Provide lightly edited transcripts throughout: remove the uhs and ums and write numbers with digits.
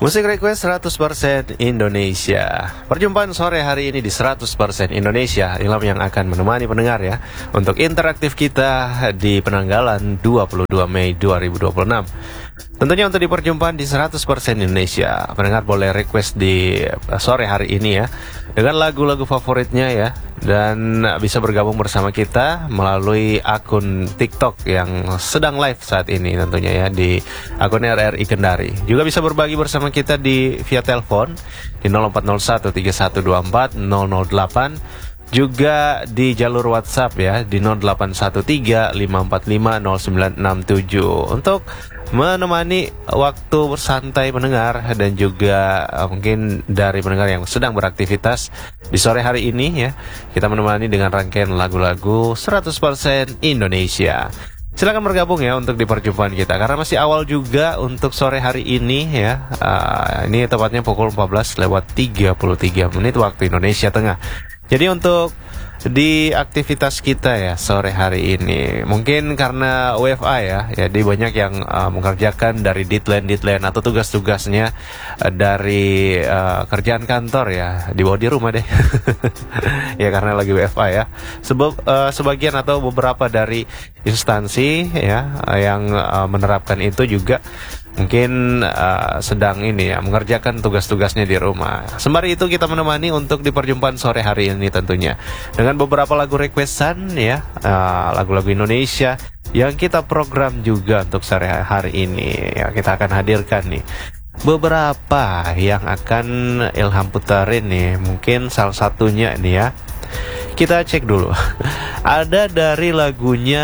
Musik request 100% Indonesia. Perjumpaan sore hari ini di 100% Indonesia Ilham yang akan menemani pendengar ya untuk interaktif kita di penanggalan 22 Mei 2026. Tentunya untuk di perjumpaan di 100% Indonesia, pendengar boleh request di sore hari ini ya dengan lagu-lagu favoritnya ya, dan bisa bergabung bersama kita melalui akun TikTok yang sedang live saat ini tentunya ya, di akun RRI Kendari. Juga bisa berbagi bersama kita via telepon di 0401 3124 008. Juga di jalur WhatsApp ya di 0813 545 0967 untuk menemani waktu bersantai pendengar, dan juga mungkin dari pendengar yang sedang beraktivitas di sore hari ini ya, kita menemani dengan rangkaian lagu-lagu 100% Indonesia. Silakan bergabung ya untuk di perjumpaan kita, karena masih awal juga untuk sore hari ini ya. Ini tepatnya pukul 14:33 waktu Indonesia Tengah. Jadi untuk di aktivitas kita ya sore hari ini, mungkin karena WFA ya, jadi banyak yang mengerjakan dari deadline atau tugas-tugasnya dari kerjaan kantor ya, dibawa di rumah deh. Ya karena lagi WFA ya. Sebagian atau beberapa dari instansi ya yang menerapkan itu juga mungkin sedang ini ya mengerjakan tugas-tugasnya di rumah. Sembari itu kita menemani untuk di perjumpaan sore hari ini tentunya dengan beberapa lagu requestan ya, lagu-lagu Indonesia yang kita program juga untuk sore hari ini ya. Kita akan hadirkan nih beberapa yang akan Ilham putarin nih. Mungkin salah satunya nih ya, kita cek dulu. Ada dari lagunya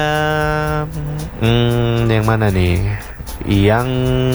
yang mana nih, yang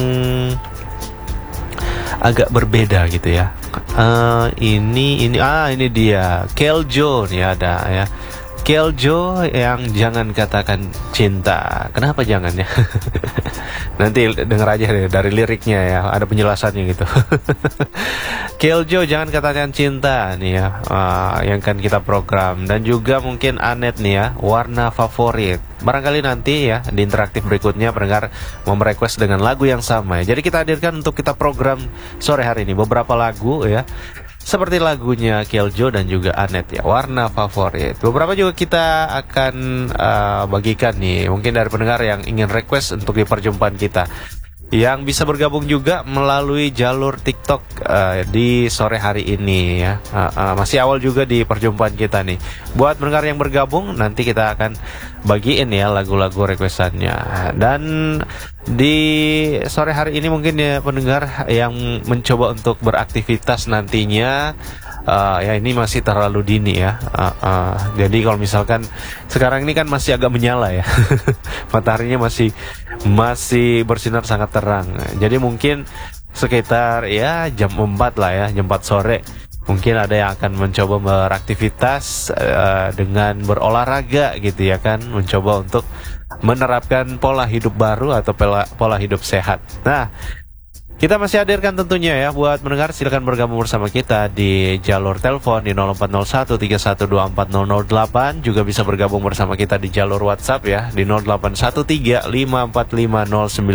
agak berbeda gitu ya. Ini dia Keljo nih, ada ya Keljo yang Jangan Katakan Cinta. Kenapa jangan ya? Nanti denger aja deh dari liriknya ya, ada penjelasannya gitu. Keljo Jangan Katakan Cinta nih ya, yang kan kita program. Dan juga mungkin Anet nih ya, Warna Favorit. Barangkali nanti ya di interaktif berikutnya pendengar mau merequest dengan lagu yang sama ya. Jadi kita hadirkan untuk kita program sore hari ini beberapa lagu ya, seperti lagunya Keljo dan juga Anet ya, Warna Favorit. Beberapa juga kita akan bagikan nih, mungkin dari pendengar yang ingin request untuk di perjumpaan kita, yang bisa bergabung juga melalui jalur TikTok di sore hari ini ya. Masih awal juga di perjumpaan kita nih. Buat pendengar yang bergabung, nanti kita akan bagiin ya lagu-lagu requestannya. Dan di sore hari ini mungkin ya pendengar yang mencoba untuk beraktivitas nantinya, ya ini masih terlalu dini ya. Jadi kalau misalkan sekarang ini kan masih agak menyala ya. Mataharinya masih bersinar sangat terang. Jadi mungkin sekitar ya jam 4 lah ya, jam 4 sore mungkin ada yang akan mencoba beraktivitas dengan berolahraga gitu ya kan, mencoba untuk menerapkan pola hidup baru atau pola hidup sehat. Nah, kita masih hadirkan tentunya ya buat mendengar, silakan bergabung bersama kita di jalur telepon di 0401 3124 008. Juga bisa bergabung bersama kita di jalur WhatsApp ya di 0813 545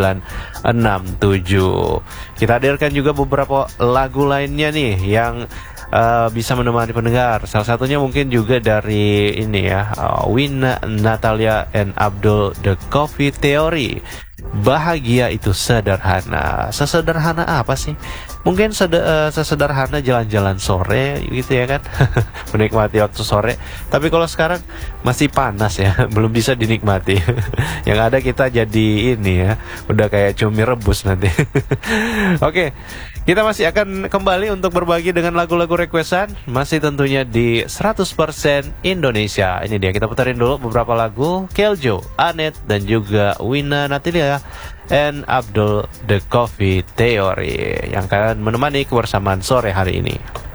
0967. Kita hadirkan juga beberapa lagu lainnya nih yang bisa menemani pendengar. Salah satunya mungkin juga dari ini ya, Wina, Natalia and Abdul, The Coffee Theory. Bahagia itu sederhana. Sesederhana apa sih? Mungkin sesederhana jalan-jalan sore gitu ya kan. Menikmati waktu sore. Tapi kalau sekarang masih panas ya, belum bisa dinikmati. Yang ada kita jadi ini ya, udah kayak cumi rebus nanti. Oke, kita masih akan kembali untuk berbagi dengan lagu-lagu requestan, masih tentunya di 100% Indonesia. Ini dia, kita putarin dulu beberapa lagu Keljo, Anet, dan juga Wina, Natalia and Abdul, The Coffee Theory, yang akan menemani kebersamaan sore hari ini.